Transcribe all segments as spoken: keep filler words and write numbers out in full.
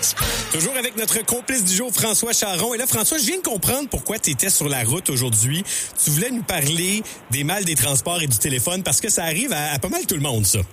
Night. Toujours avec notre complice du jour, François Charon. Et là, François, je viens de comprendre pourquoi tu étais sur la route aujourd'hui. Tu voulais nous parler des mal des transports et du téléphone parce que ça arrive à, à pas mal tout le monde, ça.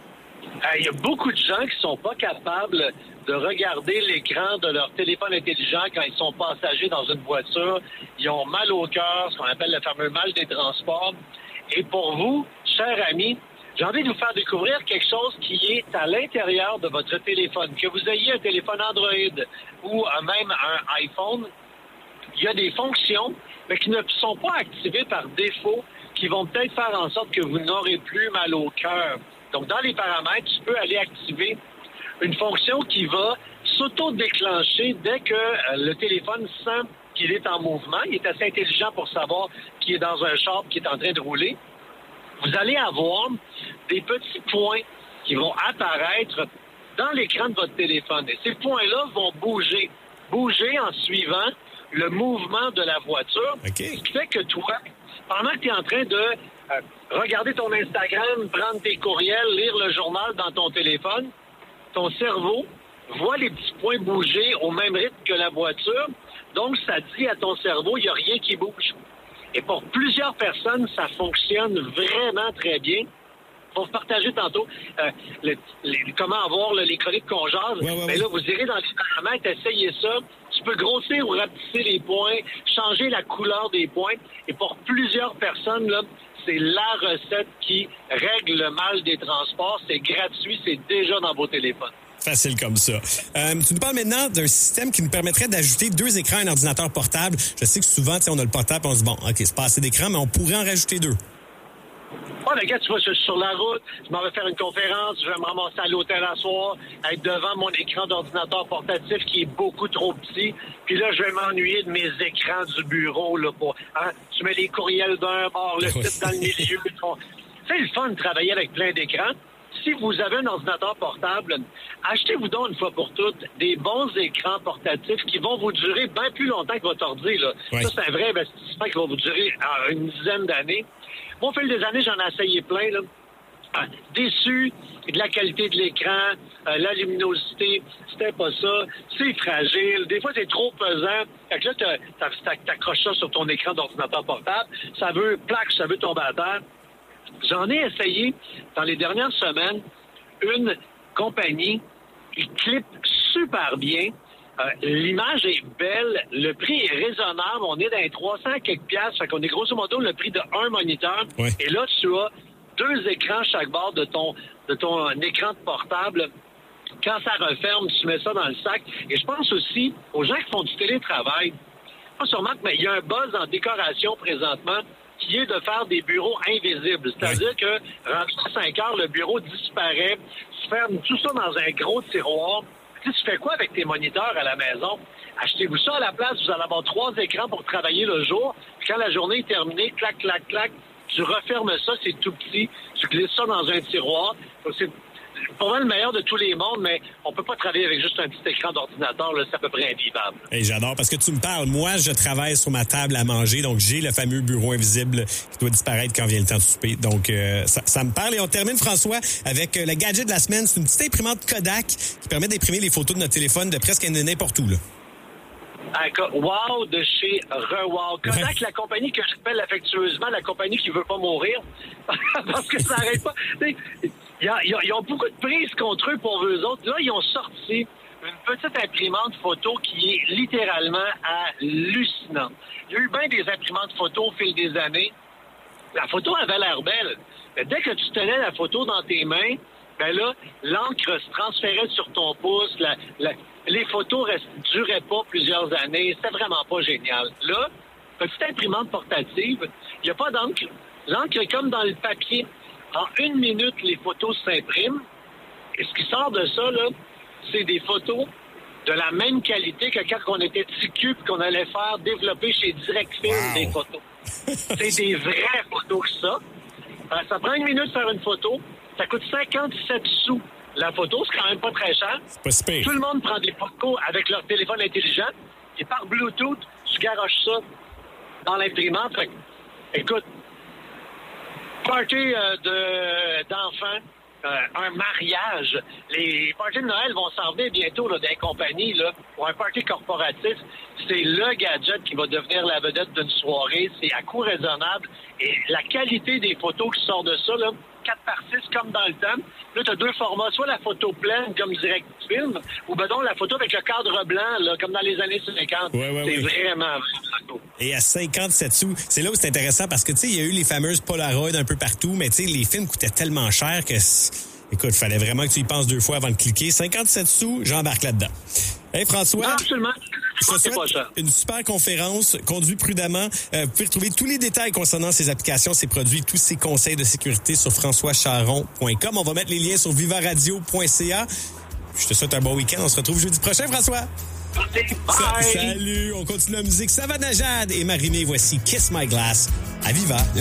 Il y a beaucoup de gens qui sont pas capables de regarder l'écran de leur téléphone intelligent quand ils sont passagers dans une voiture. Ils ont mal au cœur, ce qu'on appelle le fameux mal des transports. Et pour vous, chers amis, j'ai envie de vous faire découvrir quelque chose qui est à l'intérieur de votre téléphone. Que vous ayez un téléphone Android ou même un iPhone, il y a des fonctions mais qui ne sont pas activées par défaut, qui vont peut-être faire en sorte que vous n'aurez plus mal au cœur. Donc, dans les paramètres, tu peux aller activer une fonction qui va s'auto-déclencher dès que le téléphone sent qu'il est en mouvement. Il est assez intelligent pour savoir qu'il est dans un char qui est en train de rouler. Vous allez avoir des petits points qui vont apparaître dans l'écran de votre téléphone. Et ces points-là vont bouger, bouger en suivant le mouvement de la voiture. Okay. Ce qui fait que toi, pendant que tu es en train de euh, regarder ton Instagram, prendre tes courriels, lire le journal dans ton téléphone, ton cerveau voit les petits points bouger au même rythme que la voiture. Donc, ça dit à ton cerveau, il n'y a rien qui bouge. Et pour plusieurs personnes, ça fonctionne vraiment très bien. On va partager tantôt euh, les, les, comment avoir là, les chroniques qu'on jase. Ouais, ouais, Mais ouais. là, vous irez dans les paramètres, essayez ça. Tu peux grossir ou rapetisser les points, changer la couleur des points. Et pour plusieurs personnes, là, c'est la recette qui règle le mal des transports. C'est gratuit, c'est déjà dans vos téléphones. Facile comme ça. Euh, tu nous parles maintenant d'un système qui nous permettrait d'ajouter deux écrans à un ordinateur portable. Je sais que souvent, on a le portable et on se dit, bon, OK, c'est pas assez d'écran, mais on pourrait en rajouter deux. Oh, mais gars, tu vois, je suis sur la route, je m'en vais faire une conférence, je vais me ramasser à l'hôtel à soir, être devant mon écran d'ordinateur portatif qui est beaucoup trop petit. Puis là, je vais m'ennuyer de mes écrans du bureau, là, pour, hein, tu mets les courriels d'un bord, le site dans le milieu. C'est le fun de travailler avec plein d'écrans. Si vous avez un ordinateur portable, achetez-vous donc une fois pour toutes des bons écrans portatifs qui vont vous durer bien plus longtemps que votre ordi. Là. Oui. Ça, c'est un vrai investissement qui va vous durer euh, une dizaine d'années. Moi, au fil des années, j'en ai essayé plein. Là. Ah, déçu de la qualité de l'écran, euh, la luminosité, c'était pas ça. C'est fragile. Des fois, c'est trop pesant. Fait que là, t'as, t'as, t'accroches ça sur ton écran d'ordinateur portable. Ça veut plaque, ça veut tomber à terre. J'en ai essayé dans les dernières semaines une compagnie qui clip super bien. Euh, l'image est belle, le prix est raisonnable. On est dans les trois cents quelques piastres, fait qu'on est grosso modo le prix de un moniteur. Ouais. Et là, tu as deux écrans chaque bord de ton de ton écran de portable. Quand ça referme, tu mets ça dans le sac. Et je pense aussi aux gens qui font du télétravail. Pas sûrement, mais il y a un buzz en décoration présentement qui est de faire des bureaux invisibles. C'est-à-dire que, rendu à cinq heures, le bureau disparaît, tu fermes tout ça dans un gros tiroir. Tu sais, tu fais quoi avec tes moniteurs à la maison? Achetez-vous ça à la place, vous allez avoir trois écrans pour travailler le jour. Puis quand la journée est terminée, clac, clac, clac, tu refermes ça, c'est tout petit, tu glisses ça dans un tiroir. Donc, c'est pour moi le meilleur de tous les mondes, mais on peut pas travailler avec juste un petit écran d'ordinateur, là, c'est à peu près invivable. Hey, j'adore parce que tu me parles. Moi, je travaille sur ma table à manger, donc j'ai le fameux bureau invisible qui doit disparaître quand vient le temps de souper. Donc, euh, ça, ça me parle. Et on termine, François, avec euh, le gadget de la semaine. C'est une petite imprimante Kodak qui permet d'imprimer les photos de notre téléphone de presque n'importe où, là. Wow de chez Rewow. Kodak, Ouais. la compagnie que j'appelle affectueusement la compagnie qui veut pas mourir. Parce que ça n'arrête pas. Ils ont beaucoup de prises contre eux pour eux autres. Là, ils ont sorti une petite imprimante photo qui est littéralement hallucinante. Il y a eu bien des imprimantes photo au fil des années. La photo avait l'air belle. Mais dès que tu tenais la photo dans tes mains, ben là, l'encre se transférait sur ton pouce. La, la, les photos ne duraient pas plusieurs années. C'était vraiment pas génial. Là, petite imprimante portative, il n'y a pas d'encre. L'encre est comme dans le papier. En une minute, les photos s'impriment. Et ce qui sort de ça, là, c'est des photos de la même qualité que quand on était petit cul et qu'on allait faire développer chez DirectFilm wow. des photos. C'est des vraies photos que ça. Alors, ça prend une minute de faire une photo. Ça coûte cinquante-sept sous la photo. C'est quand même pas très cher. C'est pas super. Tout le monde prend des photos avec leur téléphone intelligent. Et par Bluetooth, tu garoches ça dans l'imprimante. Fait, écoute, party euh, de, d'enfants, euh, un mariage. Les parties de Noël vont s'en venir bientôt là, dans les compagnies. Là, pour un party corporatif, c'est le gadget qui va devenir la vedette d'une soirée. C'est à coût raisonnable. Et la qualité des photos qui sortent de ça, là, quatre par six comme dans le temps. Là, tu as deux formats, soit la photo pleine comme direct film, ou ben donc la photo avec le cadre blanc, là, comme dans les années cinquante. Ouais, ouais, c'est ouais. vraiment, vraiment cool. Et à cinquante-sept sous, c'est là où c'est intéressant parce que, tu sais, il y a eu les fameuses Polaroid un peu partout, mais tu sais, les films coûtaient tellement cher que, écoute, il fallait vraiment que tu y penses deux fois avant de cliquer. cinquante-sept sous, j'embarque là-dedans. Hey, François. Non, absolument. Je te souhaite pas cher. une super conférence. Conduis prudemment. Euh, vous pouvez retrouver tous les détails concernant ces applications, ces produits, tous ces conseils de sécurité sur françois charon point com. On va mettre les liens sur viva radio point c a. Je te souhaite un bon week-end. On se retrouve jeudi prochain, François. Bye. Sa- salut. On continue la musique. Savannah Jade et Marie-Mé. Voici Kiss My Glass à Viva.